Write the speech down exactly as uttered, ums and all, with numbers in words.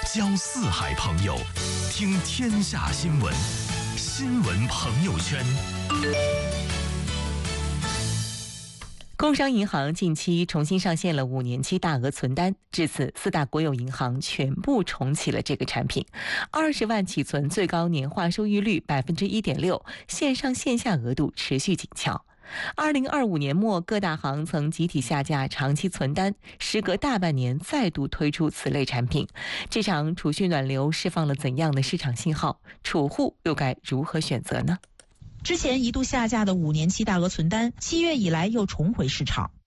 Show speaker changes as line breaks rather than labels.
交四海朋友，听天下新闻，新闻朋友圈。
工商银行近期重新上线了五年期大额存单，至此四大国有银行全部重启了这个产品。二十万起存，最高年化收益率百分之一点六，线上线下额度持续紧俏。二零二五年末，各大行曾集体下架长期存单，时隔大半年再度推出此类产品。这场储蓄暖流释放了怎样的市场信号？储户又该如何选择呢？
之前一度下架的五年期大额存单，七月以来又重回市场。